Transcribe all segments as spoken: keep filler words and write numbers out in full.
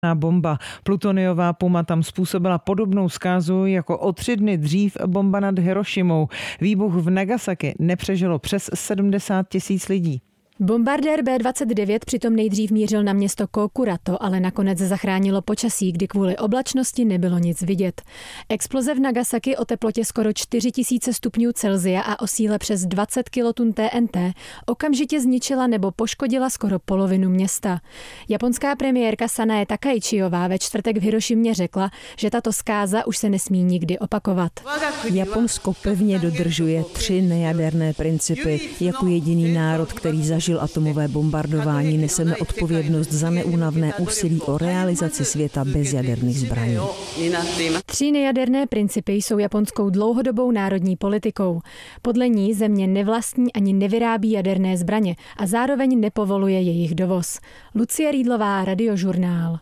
bomba. Plutoniová puma tam způsobila podobnou zkázu jako o tři dny dřív bomba nad Hirošimou. Výbuch v Nagasaki nepřežilo přes sedmdesát tisíc lidí. Bombardér bé dvacet devět přitom nejdřív mířil na město Kokurato, ale nakonec zachránilo počasí, kdy kvůli oblačnosti nebylo nic vidět. Exploze v Nagasaki o teplotě skoro čtyři tisíce stupňů Celsia a o síle přes dvacet kilotun té en té okamžitě zničila nebo poškodila skoro polovinu města. Japonská premiérka Sanae Takaichiová ve čtvrtek v Hirošimě řekla, že tato zkáza už se nesmí nikdy opakovat. Japonsko pevně dodržuje tři nejaderné principy. Jako jediný národ, který zažil atomové bombardování, neseme odpovědnost za neúnavné úsilí o realizaci světa bez jaderných zbraní. Tři nejaderné principy jsou japonskou dlouhodobou národní politikou. Podle ní země nevlastní ani nevyrábí jaderné zbraně a zároveň nepovoluje jejich dovoz. Lucie Rýdlová, Radiožurnál.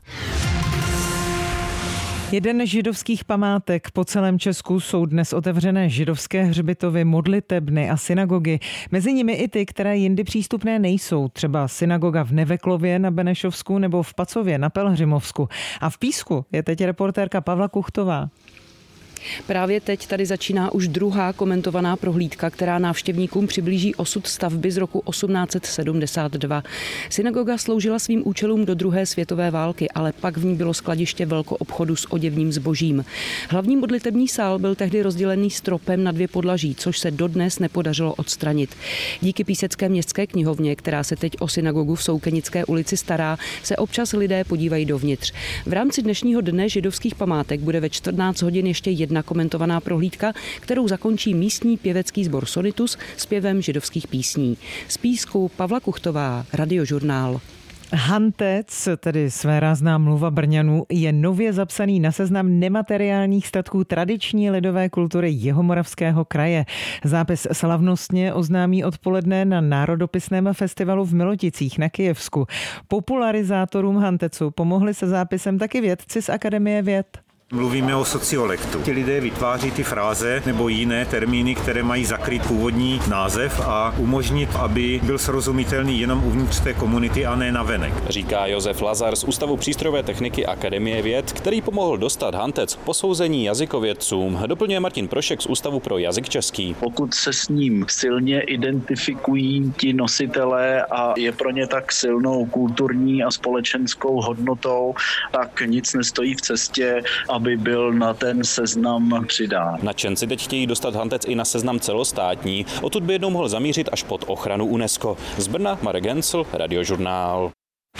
Jeden židovských památek po celém Česku jsou dnes otevřené židovské hřbitovy, modlitebny a synagogy. Mezi nimi i ty, které jindy přístupné nejsou, třeba synagoga v Neveklově na Benešovsku nebo v Pacově na Pelhřimovsku. A v Písku je teď reportérka Pavla Kuchtová. Právě teď tady začíná už druhá komentovaná prohlídka, která návštěvníkům přiblíží osud stavby z roku osmnáct set sedmdesát dva. Synagoga sloužila svým účelům do druhé světové války, ale pak v ní bylo skladiště velkoobchodu s oděvním zbožím. Hlavní modlitební sál byl tehdy rozdělený stropem na dvě podlaží, což se dodnes nepodařilo odstranit. Díky Písecké městské knihovně, která se teď o synagogu v Soukenické ulici stará, se občas lidé podívají dovnitř. V rámci dnešního dne židovských památek bude ve čtrnáct hodin ještě jedna komentovaná prohlídka, kterou zakončí místní pěvecký sbor Sonitus zpěvem židovských písní. Z Písku Pavla Kuchtová, Radiožurnál. Hantec, tedy svérázná mluva Brňanů, je nově zapsaný na seznam nemateriálních statků tradiční lidové kultury Jihomoravského kraje. Zápis slavnostně oznámí odpoledne na Národopisném festivalu v Miloticích na Kyjevsku. Popularizátorům Hantecu pomohli se zápisem taky vědci z Akademie věd. Mluvíme o sociolektu. Ti lidé vytváří ty fráze nebo jiné termíny, které mají zakrýt původní název a umožnit, aby byl srozumitelný jenom uvnitř té komunity a ne navenek. Říká Josef Lazar z Ústavu přístrojové techniky Akademie věd, který pomohl dostat Hantec posouzení jazykovědcům. Doplňuje Martin Prošek z Ústavu pro jazyk český. Pokud se s ním silně identifikují ti nositelé a je pro ně tak silnou kulturní a společenskou hodnotou, tak nic nestojí v cestě, aby byl na ten seznam přidán. Nadšenci teď chtějí dostat Hantec i na seznam celostátní. Odtud by jednou mohl zamířit až pod ochranu UNESCO. Z Brna Marek Gencl, Radiožurnál.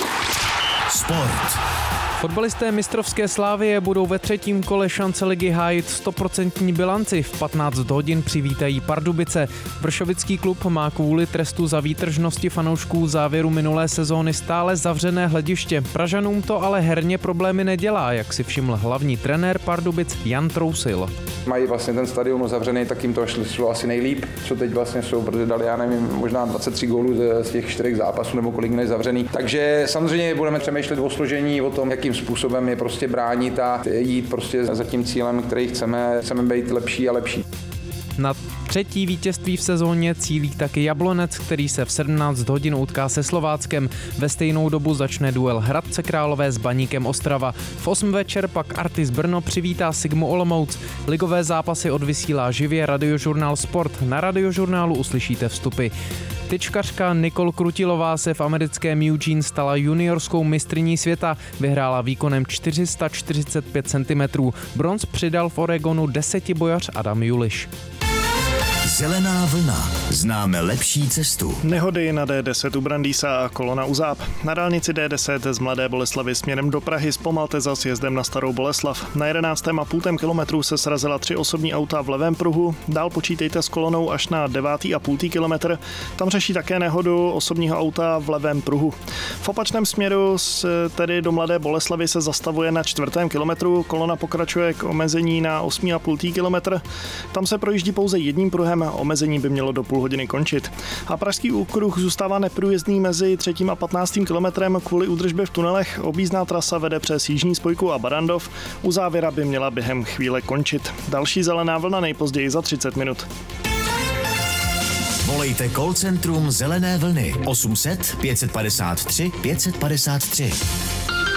Sport. Fotbalisté mistrovské Slavie budou ve třetím kole šance ligy hájit stoprocentní bilanci. V patnáct hodin přivítají Pardubice. Vršovický klub má kvůli trestu za výtržnosti fanoušků závěru minulé sezóny stále zavřené hlediště. Pražanům to ale herně problémy nedělá, jak si všiml hlavní trenér Pardubic Jan Trousil. Mají vlastně ten stadion zavřený, tak jim to šlo asi nejlíp, co teď vlastně jsou, protože dali, já nevím, možná dvacet tři gólů z těch čtyřech zápasů nebo kolik měli zavřený. Takže samozřejmě budeme přemýšlet o složení, o tom, jakým způsobem je prostě bránit a jít prostě za tím cílem, který chceme, chceme být lepší a lepší. Na třetí vítězství v sezóně cílí taky Jablonec, který se v sedmnáct hodin utká se Slováckem. Ve stejnou dobu začne duel Hradce Králové s Baníkem Ostrava. V osm večer pak Artis Brno přivítá Sigmu Olomouc. Ligové zápasy odvysílá živě Radiožurnál Sport. Na Radiožurnálu uslyšíte vstupy. Tyčkařka Nicole Krutilová se v americkém Eugene stala juniorskou mistryní světa. Vyhrála výkonem čtyři sta čtyřicet pět centimetrů. Bronz přidal v Oregonu desetibojař Adam Juliš. Zelená vlna. Známe lepší cestu. Nehody na dé deset u Brandýsa a kolona u Záp. Na dálnici dé deset z Mladé Boleslavi směrem do Prahy zpomalte za sjezdem na Starou Boleslav. Na jedenáctém a půl kilometru se srazila tři osobní auta v levém pruhu. Dál počítejte s kolonou až na devátý a půl kilometr. Tam řeší také nehodu osobního auta v levém pruhu. V opačném směru tedy do Mladé Boleslavy se zastavuje na čtvrtém kilometru. Kolona pokračuje k omezení na osm a půl kilometr. Tam se projíždí pouze jedním pruhem. Omezení by mělo do půl hodiny končit. A pražský okruh zůstává neprůjezdný mezi třetím a patnáctým kilometrem kvůli údržbě v tunelech. Objízdná trasa vede přes Jižní spojku a Barandov. U závěra by měla během chvíle končit. Další zelená vlna nejpozději za třicet minut. Volejte call centrum Zelené vlny osm set pět set padesát tři pět set padesát tři.